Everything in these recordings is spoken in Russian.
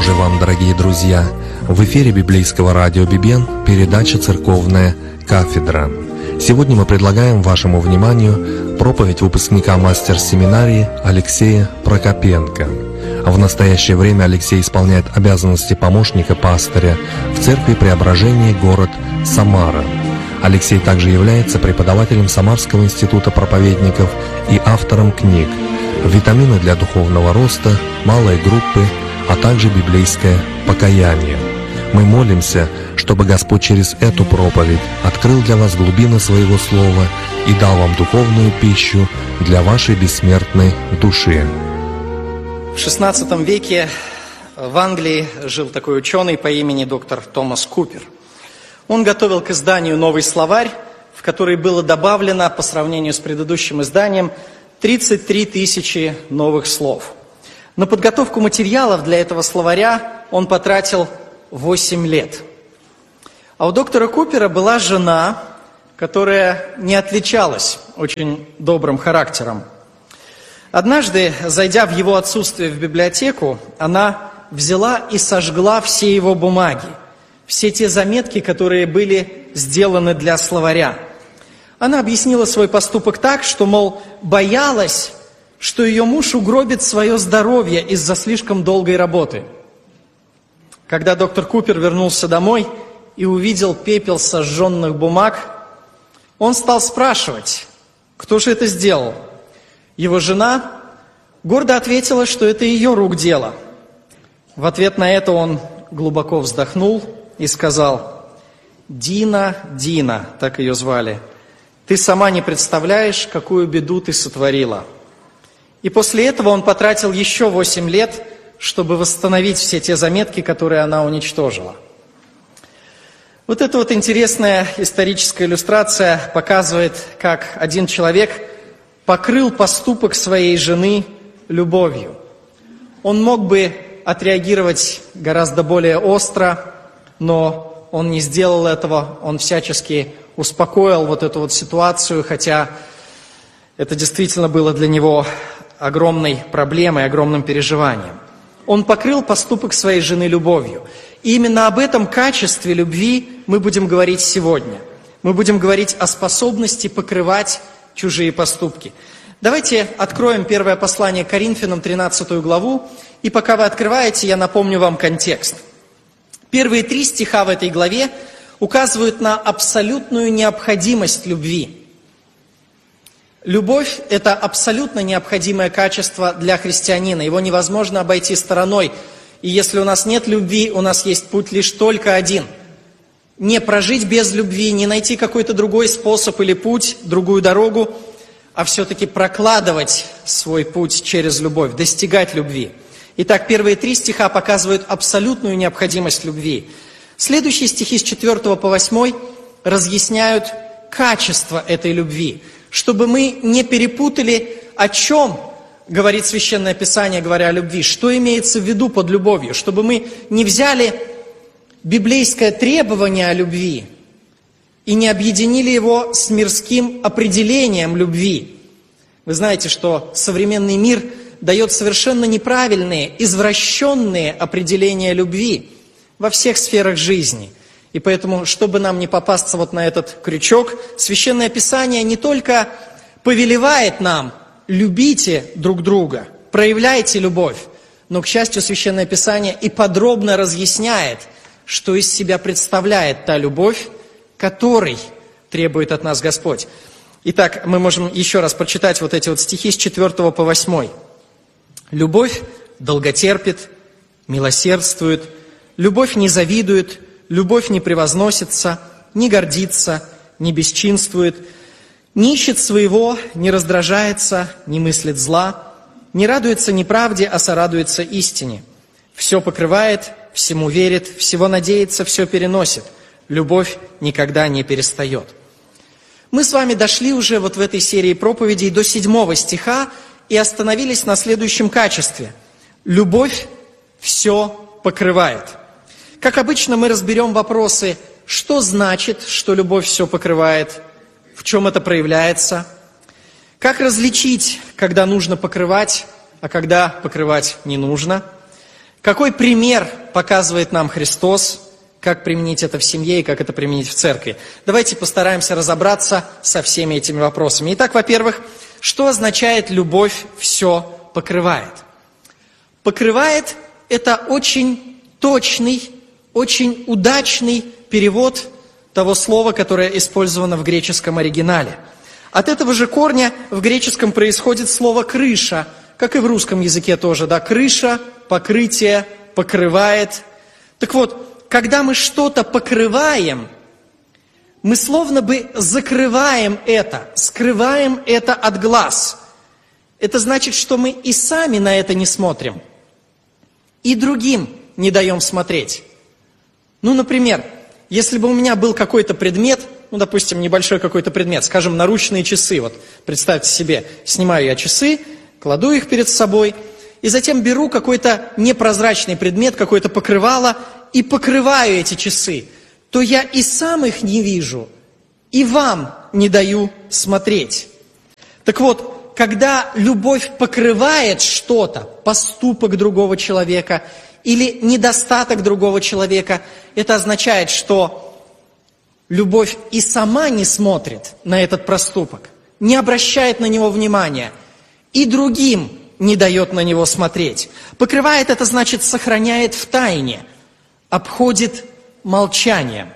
Божий вам, дорогие друзья! В эфире библейского радио «Бибен» передача «Церковная кафедра». Сегодня мы предлагаем вашему вниманию проповедь выпускника мастер-семинарии Алексея Прокопенко. В настоящее время Алексей исполняет обязанности помощника пастыря в церкви Преображения, город Самара. Алексей также является преподавателем Самарского института проповедников и автором книг «Витамины для духовного роста», «Малые группы», а также «Библейское покаяние». Мы молимся, чтобы Господь через эту проповедь открыл для вас глубины своего слова и дал вам духовную пищу для вашей бессмертной души. В XVI веке в Англии жил такой ученый по имени доктор Томас Купер. Он готовил к изданию новый словарь, в который было добавлено, по сравнению с предыдущим изданием, 33 тысячи новых слов. На подготовку материалов для этого словаря он потратил 8 лет. А у доктора Купера была жена, которая не отличалась очень добрым характером. Однажды, зайдя в его отсутствие в библиотеку, она взяла и сожгла все его бумаги, все те заметки, которые были сделаны для словаря. Она объяснила свой поступок так, что, мол, боялась, что ее муж угробит свое здоровье из-за слишком долгой работы. Когда доктор Купер вернулся домой и увидел пепел сожженных бумаг, он стал спрашивать, кто же это сделал. Его жена гордо ответила, что это ее рук дело. В ответ на это он глубоко вздохнул и сказал: «Дина, Дина», так ее звали, «ты сама не представляешь, какую беду ты сотворила». И после этого он потратил еще 8 лет, чтобы восстановить все те заметки, которые она уничтожила. Вот эта вот интересная историческая иллюстрация показывает, как один человек покрыл поступок своей жены любовью. Он мог бы отреагировать гораздо более остро, но он не сделал этого, он всячески успокоил вот эту вот ситуацию, хотя это действительно было для него огромной проблемой, огромным переживанием. Он покрыл поступок своей жены любовью. И именно об этом качестве любви мы будем говорить сегодня. Мы будем говорить о способности покрывать чужие поступки. Давайте откроем первое послание Коринфянам, 13 главу. И пока вы открываете, я напомню вам контекст. Первые 3 стиха в этой главе указывают на абсолютную необходимость любви. Любовь – это абсолютно необходимое качество для христианина. Его невозможно обойти стороной. И если у нас нет любви, у нас есть путь лишь только один. Не прожить без любви, не найти какой-то другой способ или путь, другую дорогу, а все-таки прокладывать свой путь через любовь, достигать любви. Итак, первые 3 стиха показывают абсолютную необходимость любви. Следующие стихи с 4 по 8 разъясняют качество этой любви, чтобы мы не перепутали, о чем говорит Священное Писание, говоря о любви, что имеется в виду под любовью, чтобы мы не взяли библейское требование о любви и не объединили его с мирским определением любви. Вы знаете, что современный мир дает совершенно неправильные, извращенные определения любви во всех сферах жизни. И поэтому, чтобы нам не попасться вот на этот крючок, Священное Писание не только повелевает нам: любите друг друга, проявляйте любовь, но, к счастью, Священное Писание и подробно разъясняет, что из себя представляет та любовь, которой требует от нас Господь. Итак, мы можем еще раз прочитать вот эти вот стихи с 4 по 8. «Любовь долготерпит, милосердствует, любовь не завидует, любовь не превозносится, не гордится, не бесчинствует, не ищет своего, не раздражается, не мыслит зла, не радуется неправде, а сорадуется истине. Все покрывает, всему верит, всего надеется, все переносит. Любовь никогда не перестает». Мы с вами дошли уже вот в этой серии проповедей до 7 стиха и остановились на следующем качестве. Любовь все покрывает. Как обычно, мы разберем вопросы, что значит, что любовь все покрывает, в чем это проявляется, как различить, когда нужно покрывать, а когда покрывать не нужно, Какой пример показывает нам Христос, как применить это в семье и как это применить в церкви? Давайте постараемся разобраться со всеми этими вопросами. Итак, во-первых, что означает «любовь все покрывает»? Покрывает – это очень точный, очень удачный перевод того слова, которое использовано в греческом оригинале. От этого же корня в греческом происходит слово «крыша», как и в русском языке тоже, да, крыша, покрытие, покрывает. Так вот, когда мы что-то покрываем, мы словно бы закрываем это, скрываем это от глаз. Это значит, что мы и сами на это не смотрим, и другим не даем смотреть. Ну, например, если бы у меня был какой-то предмет, ну, допустим, небольшой какой-то предмет, скажем, наручные часы, вот представьте себе, снимаю я часы, кладу их перед собой, и затем беру какой-то непрозрачный предмет, какое-то покрывало, и покрываю эти часы, то я и сам их не вижу, и вам не даю смотреть. Так вот, когда любовь покрывает что-то, поступок другого человека или недостаток другого человека, это означает, что любовь и сама не смотрит на этот проступок, не обращает на него внимания, и другим не дает на него смотреть. Покрывает — это значит сохраняет в тайне, обходит молчанием.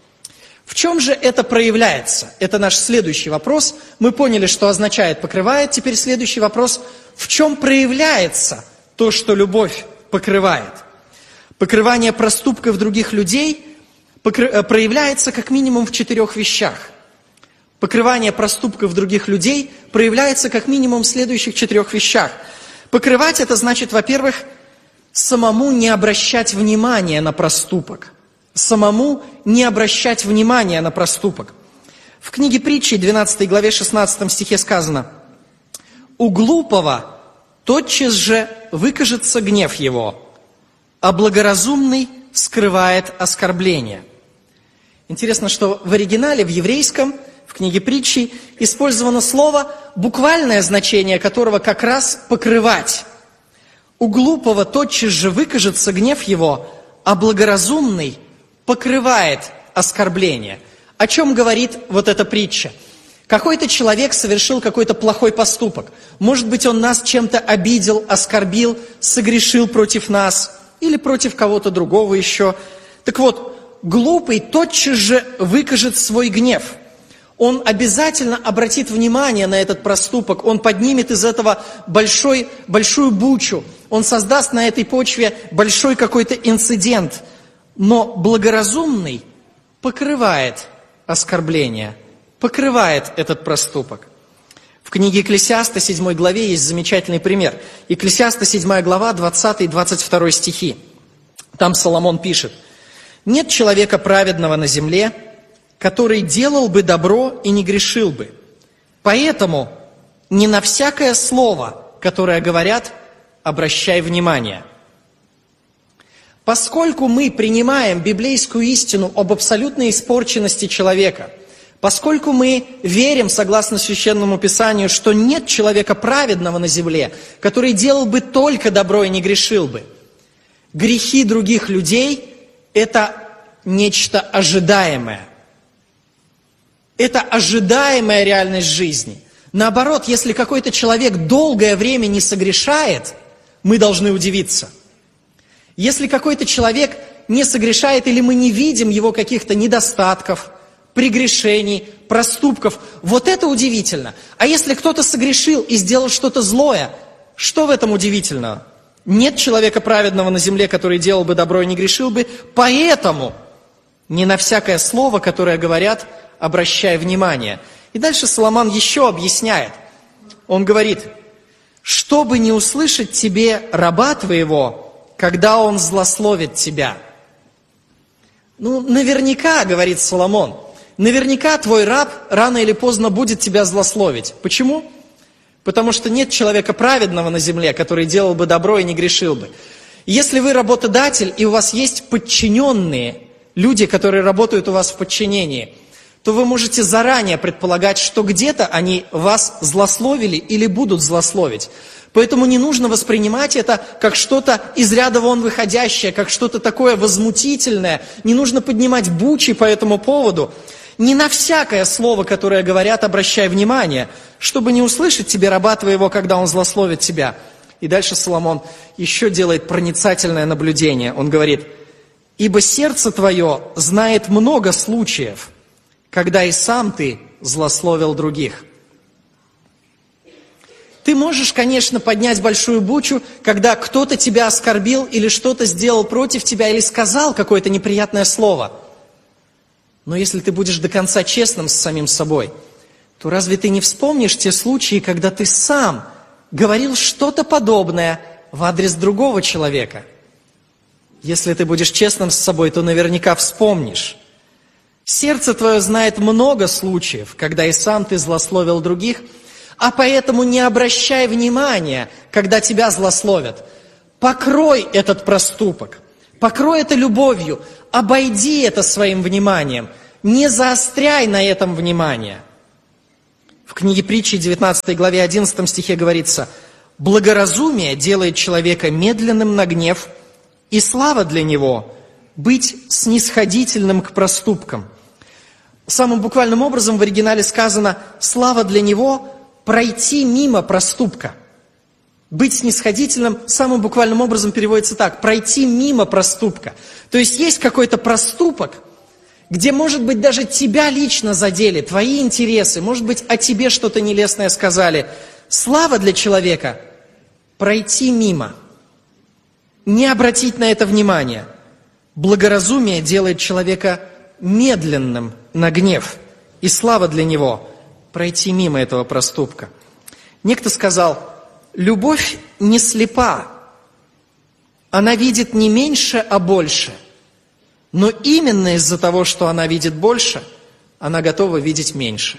В чем же это проявляется? Это наш следующий вопрос. Мы поняли, что означает покрывает. Теперь следующий вопрос. В чем проявляется то, что любовь покрывает? Покрывание проступков других людей проявляется как минимум в 4 вещах. Покрывание проступков других людей проявляется как минимум в следующих 4 вещах. Покрывать — это значит, во-первых, самому не обращать внимания на проступок. Самому не обращать внимания на проступок. В книге Притчи, 12 главе, 16 стихе сказано: «У глупого тотчас же выкажется гнев его, а благоразумный скрывает оскорбление». Интересно, что в оригинале, в еврейском, в книге Притчи, использовано слово, буквальное значение которого как раз «покрывать». У глупого тотчас же выкажется гнев его, а благоразумный покрывает оскорбление. О чем говорит вот эта притча? Какой-то человек совершил какой-то плохой поступок. Может быть, он нас чем-то обидел, оскорбил, согрешил против нас или против кого-то другого еще. Так вот, глупый тотчас же выкажет свой гнев. Он обязательно обратит внимание на этот проступок, он поднимет из этого большую бучу, он создаст на этой почве большой какой-то инцидент. Но благоразумный покрывает оскорбление, покрывает этот проступок. В книге Екклесиаста, 7 главе, есть замечательный пример. Екклесиаста, 7 глава, 20 и 22 стихи. Там Соломон пишет: «Нет человека праведного на земле, который делал бы добро и не грешил бы. Поэтому не на всякое слово, которое говорят, обращай внимание». Поскольку мы принимаем библейскую истину об абсолютной испорченности человека, поскольку мы верим, согласно Священному Писанию, что нет человека праведного на земле, который делал бы только добро и не грешил бы, грехи других людей – это нечто ожидаемое. Это ожидаемая реальность жизни. Наоборот, если какой-то человек долгое время не согрешает, мы должны удивиться. Если какой-то человек не согрешает или мы не видим его каких-то недостатков, прегрешений, проступков, вот это удивительно. А если кто-то согрешил и сделал что-то злое, что в этом удивительного? Нет человека праведного на земле, который делал бы добро и не грешил бы, поэтому не на всякое слово, которое говорят, обращай внимание. И дальше Соломон еще объясняет. Он говорит: «Чтобы не услышать тебе раба твоего, когда он злословит тебя». Ну, наверняка, говорит Соломон, наверняка твой раб рано или поздно будет тебя злословить. Почему? Потому что нет человека праведного на земле, который делал бы добро и не грешил бы. Если вы работодатель, и у вас есть подчиненные, люди, которые работают у вас в подчинении, то вы можете заранее предполагать, что где-то они вас злословили или будут злословить. Поэтому не нужно воспринимать это как что-то из ряда вон выходящее, как что-то такое возмутительное. Не нужно поднимать бучи по этому поводу. Не на всякое слово, которое говорят, обращай внимание, чтобы не услышать тебе раба твоего, когда он злословит тебя. И дальше Соломон еще делает проницательное наблюдение. Он говорит: ибо сердце твое знает много случаев, когда и сам ты злословил других. Ты можешь, конечно, поднять большую бучу, когда кто-то тебя оскорбил или что-то сделал против тебя, или сказал какое-то неприятное слово. Но если ты будешь до конца честным с самим собой, то разве ты не вспомнишь те случаи, когда ты сам говорил что-то подобное в адрес другого человека? Если ты будешь честным с собой, то наверняка вспомнишь. Сердце твое знает много случаев, когда и сам ты злословил других, а поэтому не обращай внимания, когда тебя злословят. Покрой этот проступок, покрой это любовью, обойди это своим вниманием, не заостряй на этом внимание. В книге Притчи, 19 главе 11 стихе говорится: «Благоразумие делает человека медленным на гнев, и слава для него быть снисходительным к проступкам». Самым буквальным образом в оригинале сказано: слава для него пройти мимо проступка. Быть снисходительным самым буквальным образом переводится так: пройти мимо проступка. То есть есть какой-то проступок, где, может быть, даже тебя лично задели, твои интересы, может быть, о тебе что-то нелестное сказали. Слава для человека пройти мимо, не обратить на это внимание. Благоразумие делает человека медленным на гнев, и слава для него пройти мимо этого проступка. Некто сказал: любовь не слепа, она видит не меньше, а больше. Но именно из-за того, что она видит больше, она готова видеть меньше.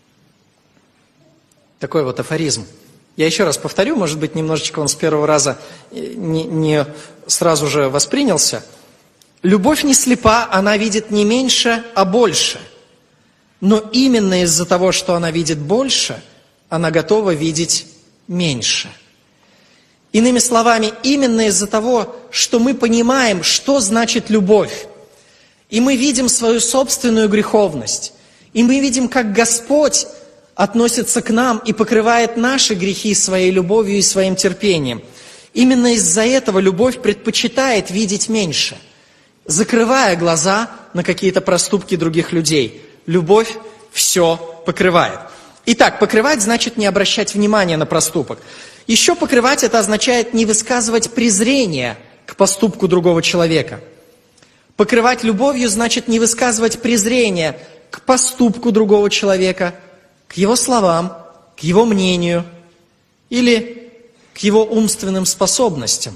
Такой вот афоризм. Я еще раз повторю, может быть, немножечко он с первого раза не сразу же воспринялся. Любовь не слепа, она видит не меньше, а больше. Но именно из-за того, что она видит больше, она готова видеть меньше. Иными словами, именно из-за того, что мы понимаем, что значит любовь, и мы видим свою собственную греховность, и мы видим, как Господь относится к нам и покрывает наши грехи своей любовью и своим терпением. Именно из-за этого любовь предпочитает видеть меньше, закрывая глаза на какие-то проступки других людей. Любовь все покрывает. Итак, покрывать значит не обращать внимания на проступок. Еще покрывать — это означает не высказывать презрение к поступку другого человека. Покрывать любовью значит не высказывать презрение к поступку другого человека, к его словам, к его мнению или к его умственным способностям.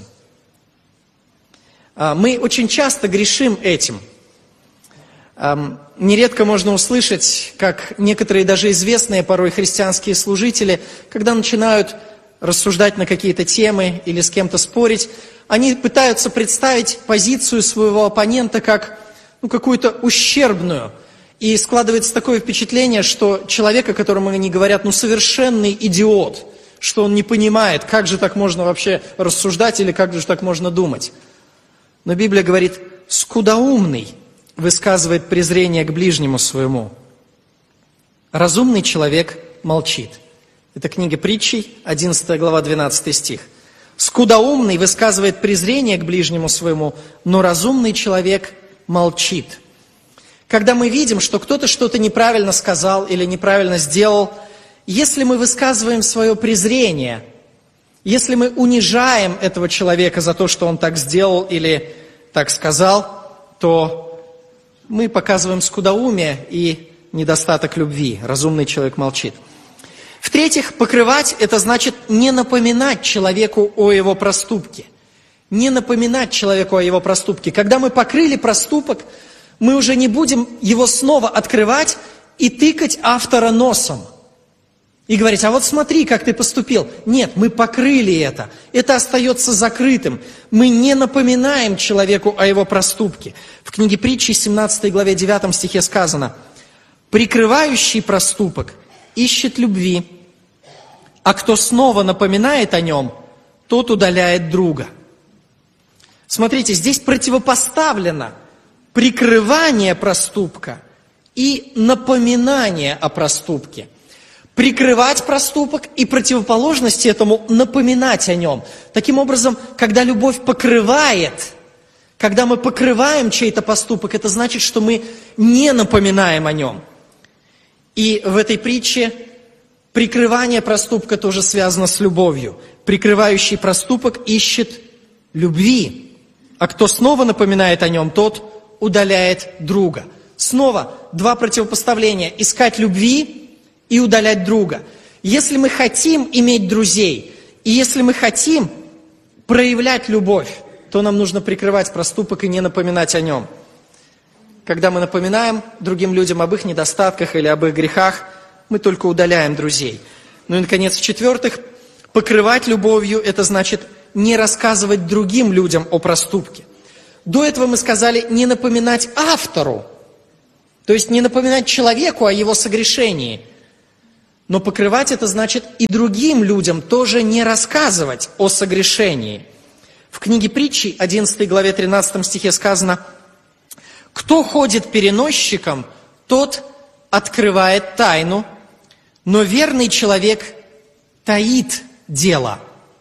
Мы очень часто грешим этим. Нередко можно услышать, как некоторые даже известные порой христианские служители, когда начинают рассуждать на какие-то темы или с кем-то спорить, они пытаются представить позицию своего оппонента как какую-то ущербную. И складывается такое впечатление, что человек, о котором они говорят, совершенный идиот, что он не понимает, как же так можно вообще рассуждать или как же так можно думать. Но Библия говорит: скудоумный высказывает презрение к ближнему своему. Разумный человек молчит. Это книга Притчей, 11 глава, 12 стих. Скудоумный высказывает презрение к ближнему своему, но разумный человек молчит. Когда мы видим, что кто-то что-то неправильно сказал или неправильно сделал, если мы высказываем свое презрение, если мы унижаем этого человека за то, что он так сделал или так сказал, то мы показываем скудоумие и недостаток любви. Разумный человек молчит. В-третьих, покрывать – это значит не напоминать человеку о его проступке. Не напоминать человеку о его проступке. Когда мы покрыли проступок, мы уже не будем его снова открывать и тыкать автора носом. И говорить: а вот смотри, как ты поступил. Нет, мы покрыли это. Это остается закрытым. Мы не напоминаем человеку о его проступке. В книге Притчи, 17 главе 9 стихе сказано: «Прикрывающий проступок ищет любви, а кто снова напоминает о нем, тот удаляет друга. Смотрите, здесь противопоставлено прикрывание проступка и напоминание о проступке. Прикрывать проступок и противоположность этому напоминать о нем. Таким образом, когда любовь покрывает, когда мы покрываем чей-то поступок, это значит, что мы не напоминаем о нем. И в этой притче прикрывание проступка тоже связано с любовью. Прикрывающий проступок ищет любви, а кто снова напоминает о нем, тот удаляет друга. Снова два противопоставления: искать любви и удалять друга. Если мы хотим иметь друзей, и если мы хотим проявлять любовь, то нам нужно прикрывать проступок и не напоминать о нем. Когда мы напоминаем другим людям об их недостатках или об их грехах, мы только удаляем друзей. Ну и, наконец, в-четвертых, покрывать любовью – это значит не рассказывать другим людям о проступке. До этого мы сказали не напоминать автору, то есть не напоминать человеку о его согрешении. Но покрывать это значит и другим людям тоже не рассказывать о согрешении. В книге Притчи, 11 главе 13 стихе сказано: «Кто ходит переносчиком, тот открывает тайну, но верный человек таит дело».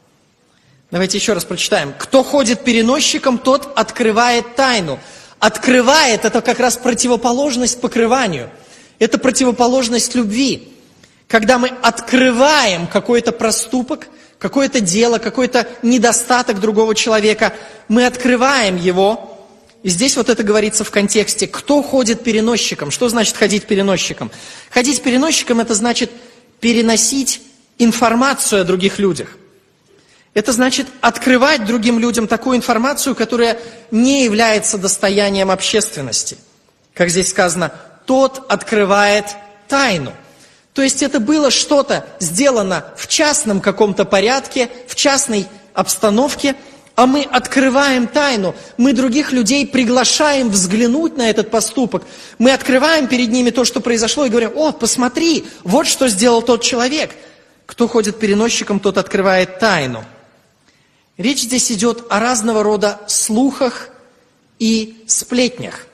Давайте еще раз прочитаем. «Кто ходит переносчиком, тот открывает тайну». Открывает – это как раз противоположность покрыванию. Это противоположность любви. Когда мы открываем какой-то проступок, какое-то дело, какой-то недостаток другого человека, мы открываем его. И здесь вот это говорится в контексте: кто ходит переносчиком? Что значит ходить переносчиком? Ходить переносчиком – это значит переносить информацию о других людях. Это значит открывать другим людям такую информацию, которая не является достоянием общественности. Как здесь сказано, тот открывает тайну. То есть это было что-то сделано в частном каком-то порядке, в частной обстановке, а мы открываем тайну. Мы других людей приглашаем взглянуть на этот поступок. Мы открываем перед ними то, что произошло, и говорим: о, посмотри, вот что сделал тот человек. Кто ходит переносчиком, тот открывает тайну. Речь здесь идет о разного рода слухах и сплетнях.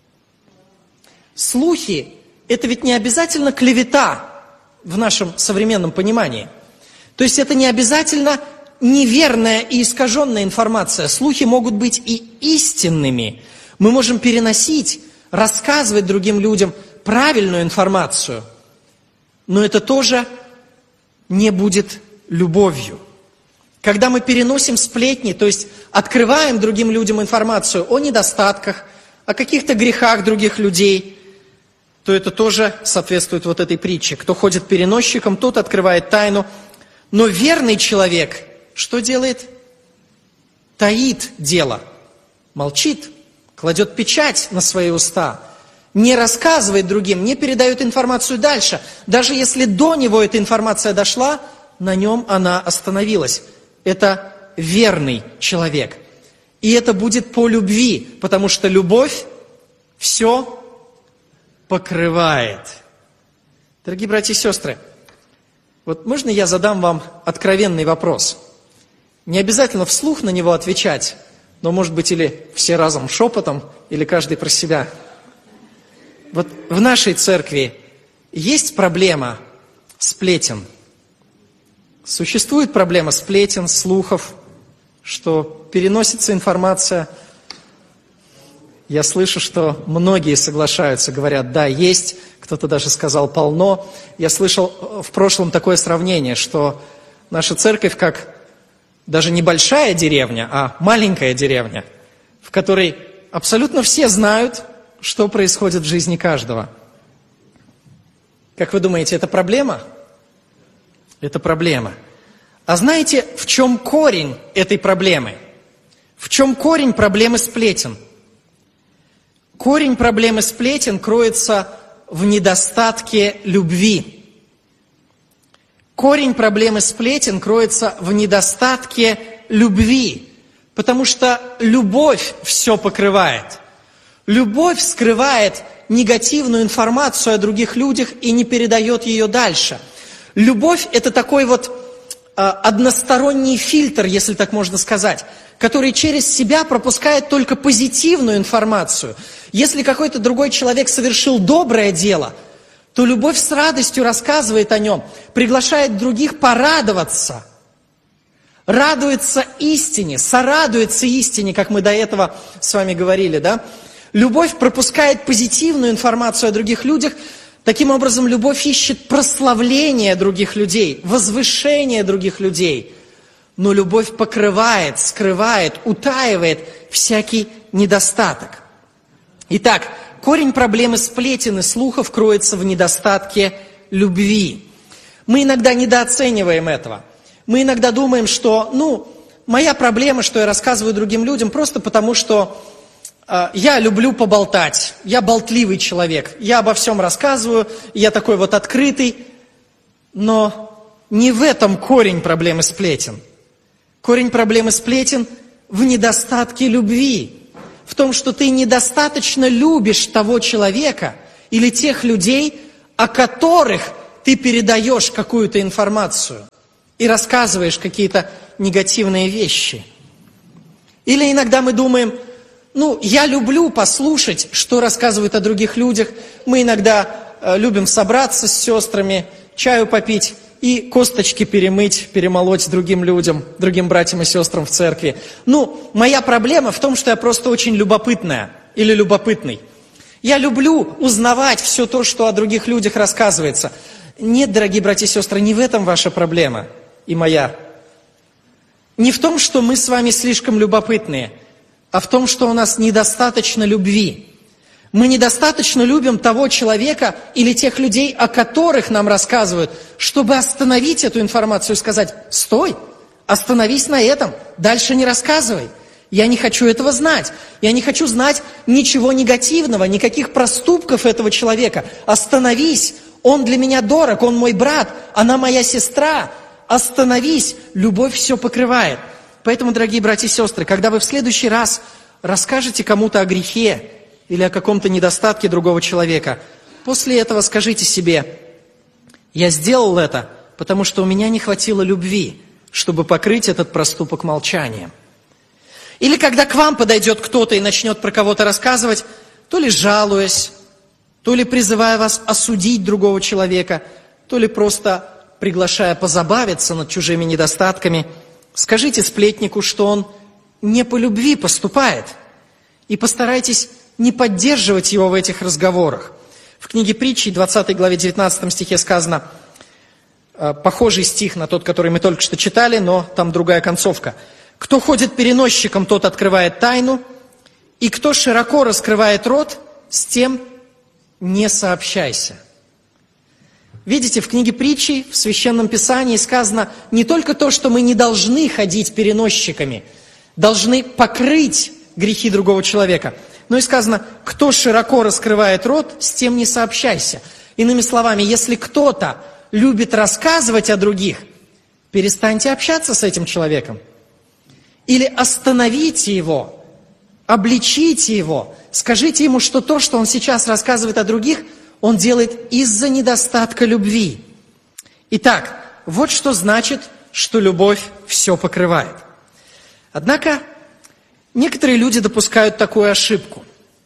Слухи – это ведь не обязательно клевета в нашем современном понимании. То есть это не обязательно неверная и искаженная информация. Слухи могут быть и истинными. Мы можем переносить, рассказывать другим людям правильную информацию. Но это тоже не будет любовью. Когда мы переносим сплетни, то есть открываем другим людям информацию о недостатках, о каких-то грехах других людей, то это тоже соответствует вот этой притче. Кто ходит переносчиком, тот открывает тайну. Но верный человек что делает? Таит дело, молчит, кладет печать на свои уста, не рассказывает другим, не передает информацию дальше. Даже если до него эта информация дошла, на нем она остановилась. Это верный человек. И это будет по любви, потому что любовь все покрывает. Дорогие братья и сестры, вот можно я задам вам откровенный вопрос? Не обязательно вслух на него отвечать, но, может быть, или все разом шепотом, или каждый про себя. Вот в нашей церкви есть проблема сплетен? Существует проблема сплетен, слухов, что переносится информация. Я слышу, что многие соглашаются, говорят: да, есть, кто-то даже сказал полно. Я слышал в прошлом такое сравнение, что наша церковь как даже не большая деревня, а маленькая деревня, в которой абсолютно все знают, что происходит в жизни каждого. Как вы думаете, это проблема? Это проблема. А знаете, в чем корень этой проблемы? В чем корень проблемы сплетен? Корень проблемы сплетен кроется в недостатке любви. Корень проблемы сплетен кроется в недостатке любви, потому что любовь все покрывает. Любовь скрывает негативную информацию о других людях и не передает ее дальше. Любовь – это такой вот односторонний фильтр, если так можно сказать, который через себя пропускает только позитивную информацию. Если какой-то другой человек совершил доброе дело, то любовь с радостью рассказывает о нем, приглашает других порадоваться, радуется истине, сорадуется истине, как мы до этого с вами говорили, да? Любовь пропускает позитивную информацию о других людях. Таким образом, любовь ищет прославление других людей, возвышение других людей. Но любовь покрывает, скрывает, утаивает всякий недостаток. Итак, корень проблемы сплетен и слухов кроется в недостатке любви. Мы иногда недооцениваем этого. Мы иногда думаем, что, моя проблема, что я рассказываю другим людям, просто потому что я люблю поболтать, я болтливый человек, я обо всем рассказываю, я такой вот открытый, но не в этом корень проблемы сплетен. Корень проблемы сплетен в недостатке любви, в том, что ты недостаточно любишь того человека или тех людей, о которых ты передаешь какую-то информацию и рассказываешь какие-то негативные вещи. Или иногда мы думаем, я люблю послушать, что рассказывают о других людях. Мы иногда любим собраться с сестрами, чаю попить и косточки перемолоть другим людям, другим братьям и сестрам в церкви. Моя проблема в том, что я просто очень любопытная или любопытный. Я люблю узнавать все то, что о других людях рассказывается. Нет, дорогие братья и сестры, не в этом ваша проблема и моя. Не в том, что мы с вами слишком любопытные, а в том, что у нас недостаточно любви. Мы недостаточно любим того человека или тех людей, о которых нам рассказывают, чтобы остановить эту информацию и сказать: стой, остановись на этом, дальше не рассказывай. Я не хочу этого знать. Я не хочу знать ничего негативного, никаких проступков этого человека. Остановись, он для меня дорог, он мой брат, она моя сестра. Остановись, любовь все покрывает. Поэтому, дорогие братья и сестры, когда вы в следующий раз расскажете кому-то о грехе или о каком-то недостатке другого человека, после этого скажите себе: я сделал это, потому что у меня не хватило любви, чтобы покрыть этот проступок молчанием. Или когда к вам подойдет кто-то и начнет про кого-то рассказывать, то ли жалуясь, то ли призывая вас осудить другого человека, то ли просто приглашая позабавиться над чужими недостатками, скажите сплетнику, что он не по любви поступает, и постарайтесь не поддерживать его в этих разговорах. В книге Притчи, 20 главе 19 стихе сказано, похожий стих на тот, который мы только что читали, но там другая концовка. «Кто ходит переносчиком, тот открывает тайну, и кто широко раскрывает рот, с тем не сообщайся». Видите, в книге Притчи, в Священном Писании сказано не только то, что мы не должны ходить переносчиками, должны покрыть грехи другого человека, но и сказано, кто широко раскрывает рот, с тем не сообщайся. Иными словами, если кто-то любит рассказывать о других, перестаньте общаться с этим человеком. Или остановите его, обличите его, скажите ему, что то, что он сейчас рассказывает о других, он делает из-за недостатка любви. Итак, вот что значит, что любовь все покрывает. Однако, некоторые люди допускают такую ошибку.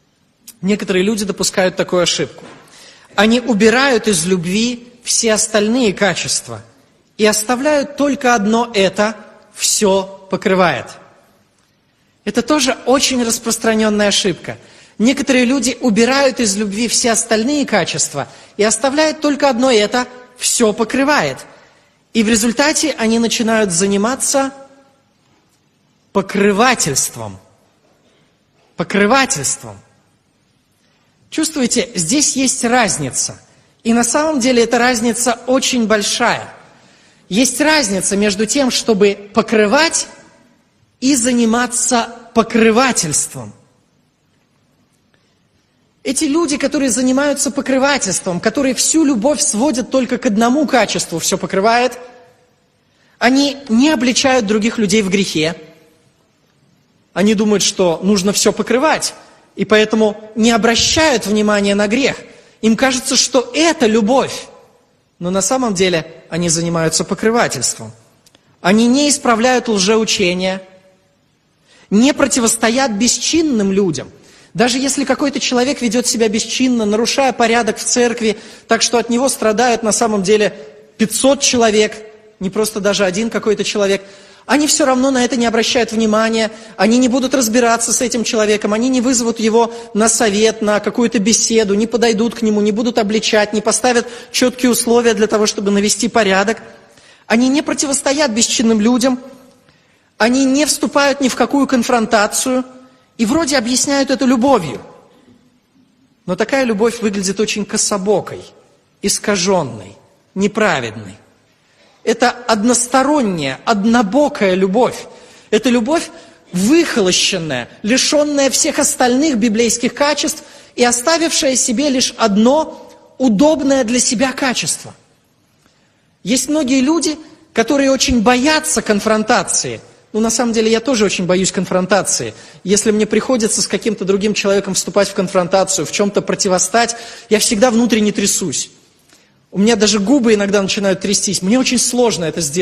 Они убирают из любви все остальные качества и оставляют только одно это – все покрывает. Это тоже очень распространенная ошибка. Некоторые люди убирают из любви все остальные качества и оставляют только одно это – все покрывает. И в результате они начинают заниматься покрывательством. Чувствуете, здесь есть разница. И на самом деле эта разница очень большая. Есть разница между тем, чтобы покрывать и заниматься покрывательством. Эти люди, которые занимаются покрывательством, которые всю любовь сводят только к одному качеству, все покрывает, они не обличают других людей в грехе. Они думают, что нужно все покрывать, и поэтому не обращают внимания на грех. Им кажется, что это любовь. но на самом деле они занимаются покрывательством. Они не исправляют лжеучения, не противостоят бесчинным людям. Даже если какой-то человек ведет себя бесчинно, нарушая порядок в церкви, так что от него страдают на самом деле 500 человек, не просто даже один какой-то человек, они все равно на это не обращают внимания, они не будут разбираться с этим человеком, они не вызовут его на совет, на какую-то беседу, не подойдут к нему, не будут обличать, не поставят четкие условия для того, чтобы навести порядок. Они не противостоят бесчинным людям, они не вступают ни в какую конфронтацию и вроде объясняют это любовью. Но такая любовь выглядит очень кособокой, искаженной, неправедной. Это односторонняя, однобокая любовь. Это любовь выхолощенная, лишенная всех остальных библейских качеств и оставившая себе лишь одно удобное для себя качество. Есть многие люди, которые очень боятся конфронтации. На самом деле, я тоже очень боюсь конфронтации. Если мне приходится с каким-то другим человеком вступать в конфронтацию, в чем-то противостать, я всегда внутренне трясусь. У меня даже губы иногда начинают трястись. Мне очень сложно это сделать.